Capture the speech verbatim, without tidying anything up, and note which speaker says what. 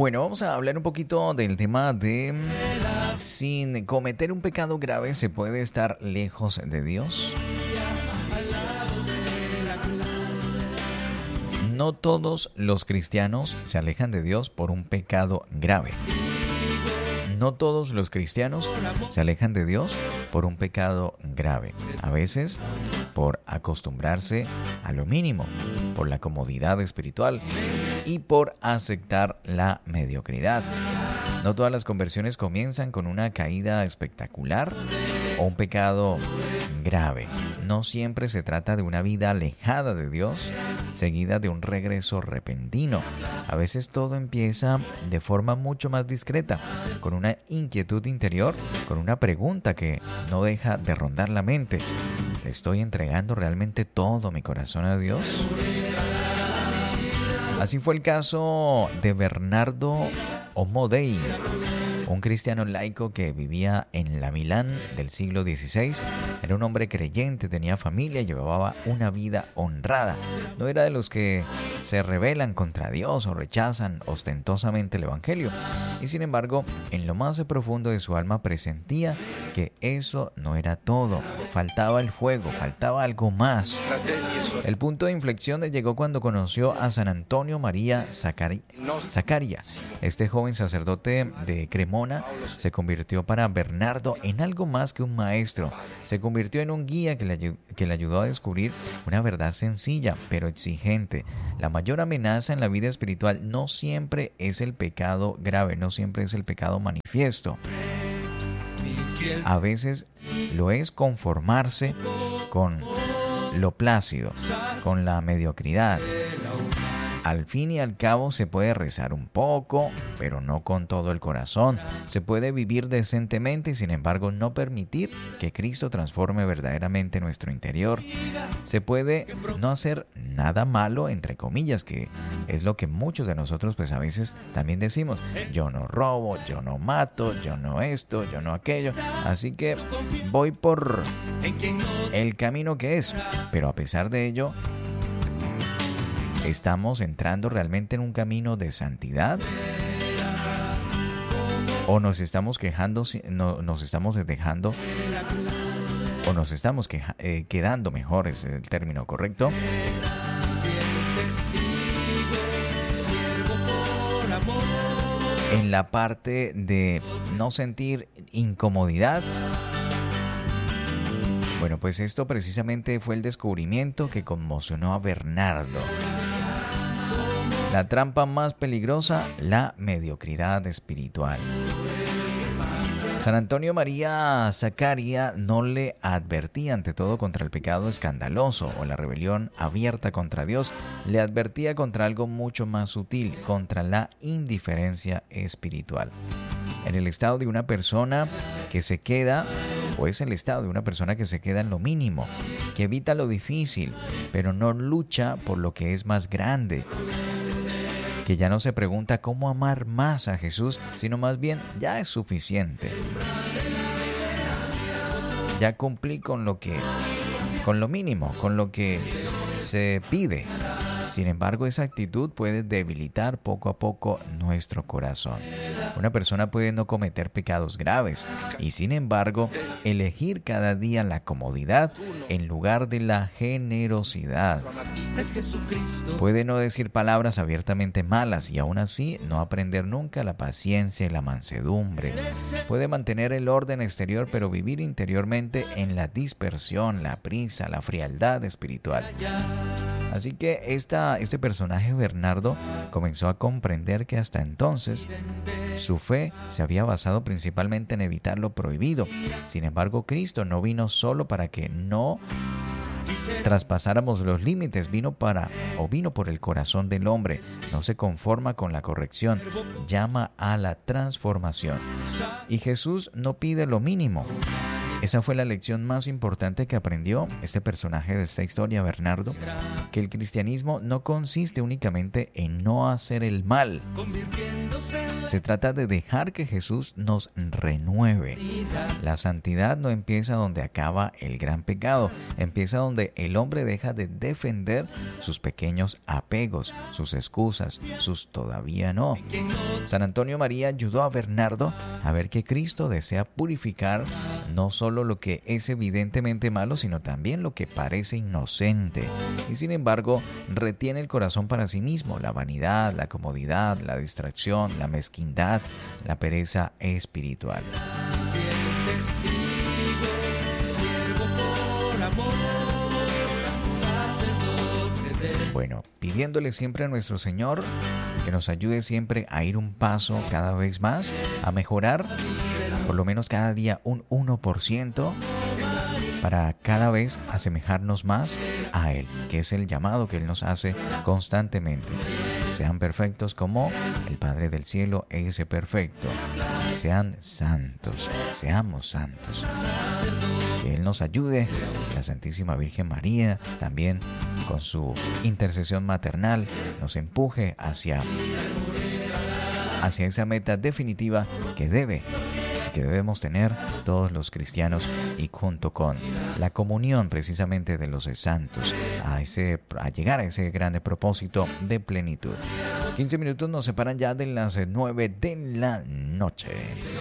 Speaker 1: Bueno, vamos a hablar un poquito del tema de sin cometer un pecado grave se puede estar lejos de Dios. No todos los cristianos se alejan de Dios por un pecado grave. No todos los cristianos se alejan de Dios por un pecado grave. A veces por acostumbrarse a lo mínimo, por la comodidad espiritual y por aceptar la mediocridad. No todas las conversiones comienzan con una caída espectacular o un pecado grave. No siempre se trata de una vida alejada de Dios, seguida de un regreso repentino. A veces todo empieza de forma mucho más discreta, con una inquietud interior, con una pregunta que no deja de rondar la mente. ¿Le estoy entregando realmente todo mi corazón a Dios? Así fue el caso de Bernardo Omodei, un cristiano laico que vivía en la Milán del siglo dieciséis. Era un hombre creyente, tenía familia y llevaba una vida honrada. No era de los que se rebelan contra Dios o rechazan ostentosamente el Evangelio. Y sin embargo, en lo más profundo de su alma presentía que eso no era todo. Faltaba el fuego, faltaba algo más. El punto de inflexión llegó cuando conoció a San Antonio María Zacari- Zaccaria. Este joven sacerdote de Cremona se convirtió para Bernardo en algo más que un maestro. Se convirtió en un guía que le, ayu- que le ayudó a descubrir una verdad sencilla, pero exigente. La mayor amenaza en la vida espiritual no siempre es el pecado grave, no siempre es el pecado manifiesto. A veces lo es conformarse con lo plácido, con la mediocridad. Al fin y al cabo se puede rezar un poco, pero no con todo el corazón. Se puede vivir decentemente y sin embargo no permitir que Cristo transforme verdaderamente nuestro interior. Se puede no hacer nada malo, entre comillas, que es lo que muchos de nosotros pues a veces también decimos. Yo no robo, yo no mato, yo no esto, yo no aquello. Así que voy por el camino que es. Pero a pesar de ello, ¿estamos entrando realmente en un camino de santidad? ¿O nos estamos quejando, no, nos estamos dejando, o nos estamos queja, eh, quedando, mejor es el término correcto, en la parte de no sentir incomodidad? Bueno, pues esto precisamente fue el descubrimiento que conmocionó a Bernardo. La trampa más peligrosa, la mediocridad espiritual. San Antonio María Zaccaria no le advertía ante todo contra el pecado escandaloso o la rebelión abierta contra Dios, le advertía contra algo mucho más sutil, contra la indiferencia espiritual. En el estado de una persona que se queda, o es el estado de una persona que se queda en lo mínimo, que evita lo difícil, pero no lucha por lo que es más grande, que ya no se pregunta cómo amar más a Jesús, sino más bien ya es suficiente. Ya cumplí con lo que, con lo mínimo, con lo que se pide. Sin embargo, esa actitud puede debilitar poco a poco nuestro corazón. Una persona puede no cometer pecados graves y, sin embargo, elegir cada día la comodidad en lugar de la generosidad. Puede no decir palabras abiertamente malas y aún así no aprender nunca la paciencia y la mansedumbre. Puede mantener el orden exterior pero vivir interiormente en la dispersión, la prisa, la frialdad espiritual. Así que esta, este personaje Bernardo comenzó a comprender que hasta entonces su fe se había basado principalmente en evitar lo prohibido. Sin embargo, Cristo no vino solo para que no traspasáramos los límites, vino para o vino por el corazón del hombre. No se conforma con la corrección, llama a la transformación. Y Jesús no pide lo mínimo. Esa fue la lección más importante que aprendió este personaje de esta historia, Bernardo, que el cristianismo no consiste únicamente en no hacer el mal, Se trata de dejar que Jesús nos renueve. La santidad no empieza donde acaba el gran pecado, empieza donde el hombre deja de defender sus pequeños apegos, sus excusas, sus todavía no. San Antonio María ayudó a Bernardo a ver que Cristo desea purificar no solo lo que es evidentemente malo, sino también lo que parece inocente. Y sin embargo, retiene el corazón para sí mismo, la vanidad, la comodidad, la distracción, la mezquindad, la pereza espiritual. Bueno, pidiéndole siempre a nuestro Señor que nos ayude siempre a ir un paso cada vez más, a mejorar por lo menos cada día un uno por ciento para cada vez asemejarnos más a Él, que es el llamado que Él nos hace constantemente. Sean perfectos como el Padre del Cielo es perfecto. Sean santos, seamos santos. Que Él nos ayude, la Santísima Virgen María, también con su intercesión maternal, nos empuje hacia, hacia esa meta definitiva que debe que debemos tener todos los cristianos, y junto con la comunión precisamente de los santos a, ese, a llegar a ese grande propósito de plenitud. quince minutos nos separan ya de las nueve de la noche.